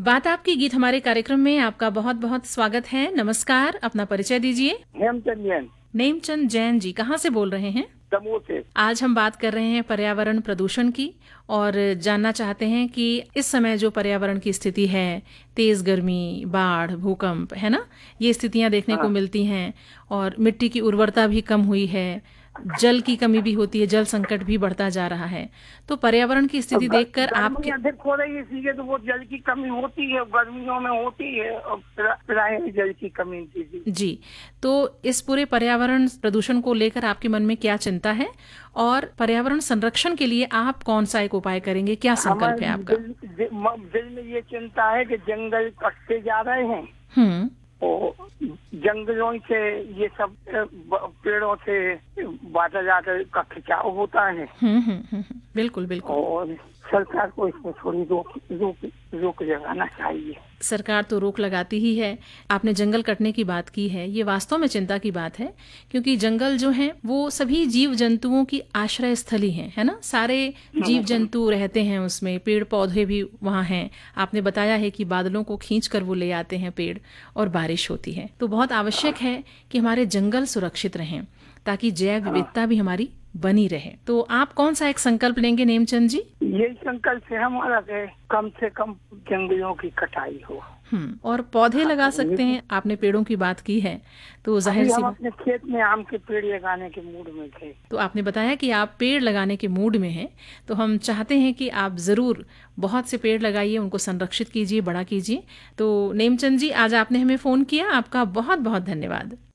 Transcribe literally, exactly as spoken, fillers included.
बात आपकी गीत हमारे कार्यक्रम में आपका बहुत बहुत स्वागत है। नमस्कार, अपना परिचय दीजिए। हेमचंद जैन। नेमचंद जैन जी, कहाँ से बोल रहे हैं? दमोह से। आज हम बात कर रहे हैं पर्यावरण प्रदूषण की और जानना चाहते हैं कि इस समय जो पर्यावरण की स्थिति है, तेज गर्मी, बाढ़, भूकंप, है ना, ये स्थितियां देखने हाँ। को मिलती हैं और मिट्टी की उर्वरता भी कम हुई है, जल की कमी भी होती है, जल संकट भी बढ़ता जा रहा है। तो पर्यावरण की स्थिति देखकर आपके अधिक हो रही है, इसीलिए तो वो जल की कमी होती है, गर्मियों में होती है और प्राय जल की कमी जी। जी, तो इस पूरे पर्यावरण प्रदूषण को लेकर आपके मन में क्या चिंता है और पर्यावरण संरक्षण के लिए आप कौन सा एक उपाय करेंगे, क्या संकल्प है आपका? दिल, दिल, दिल में ये चिंता है कि जंगल कटते जा रहे हैं। हम्म और जंगलों से ये सब पेड़ों से बादल आकर का खिंचाव होता है। हम्म हम्म हम्म, बिल्कुल बिल्कुल। और सरकार को इसमें थोड़ी रोक रोक रोक लगाना चाहिए। सरकार तो रोक लगाती ही है। आपने जंगल कटने की बात की है, ये वास्तव में चिंता की बात है, क्योंकि जंगल जो है वो सभी जीव जंतुओं की आश्रय स्थली है, है ना। सारे जीव जंतु रहते हैं उसमें, पेड़ पौधे भी वहाँ हैं। आपने बताया है कि बादलों को खींच कर वो ले आते हैं पेड़ और बारिश होती है। तो बहुत आवश्यक है कि हमारे जंगल सुरक्षित रहें ताकि जैव विविधता भी हमारी बनी रहे। तो आप कौन सा एक संकल्प लेंगे नेमचंद जी? यही संकल्प है हमारा कि कम से कम जंगलों की कटाई हो। हम्म और पौधे लगा सकते हैं। आपने पेड़ों की बात की है तो जाहिर सी हम अपने खेत में आम के पेड़ लगाने के मूड में थे। तो आपने बताया कि आप पेड़ लगाने के मूड में हैं, तो हम चाहते हैं कि आप जरूर बहुत से पेड़ लगाइए, उनको संरक्षित कीजिए, बड़ा कीजिए। तो नेमचंद जी, आज आपने हमें फोन किया, आपका बहुत बहुत धन्यवाद।